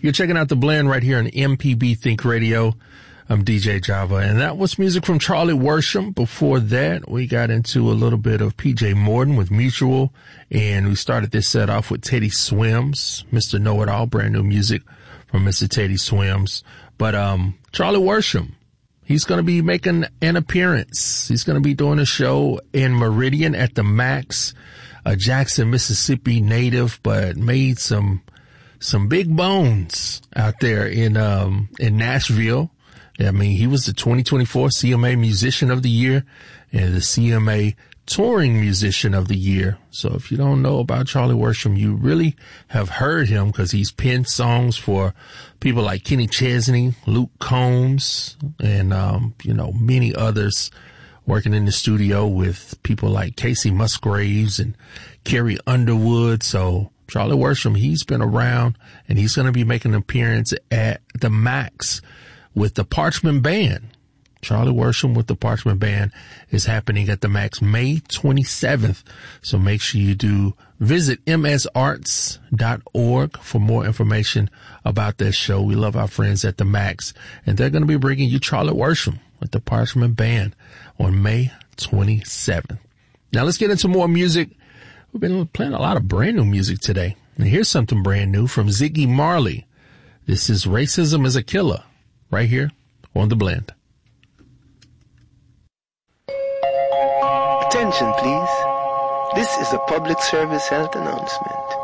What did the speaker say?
You're checking out The Blend right here on MPB Think Radio. I'm DJ Java, and that was music from Charlie Worsham. Before that, we got into a little bit of PJ Morton with Mutual, and we started this set off with Teddy Swims, Mr. Know-It-All, brand new music from Mr. Teddy Swims. But Charlie Worsham, he's going to be making an appearance. He's going to be doing a show in Meridian at the Max, a Jackson, Mississippi native, but made some big bones out there in Nashville. I mean, he was the 2024 CMA Musician of the Year and the CMA Touring Musician of the Year. So if you don't know about Charlie Worsham, you really have heard him because he's penned songs for people like Kenny Chesney, Luke Combs, and, many others, working in the studio with people like Casey Musgraves and Carrie Underwood. So Charlie Worsham, he's been around, and he's going to be making an appearance at the Max with the Parchment Band. Charlie Worsham with the Parchment Band is happening at the Max May 27th. So make sure you do visit msarts.org for more information about that show. We love our friends at the Max, and they're going to be bringing you Charlie Worsham with the Parchment Band on May 27th. Now let's get into more music. We've been playing a lot of brand new music today. And here's something brand new from Ziggy Marley. This is Racism is a Killer, right here on The Blend. Attention, please. This is a public service health announcement.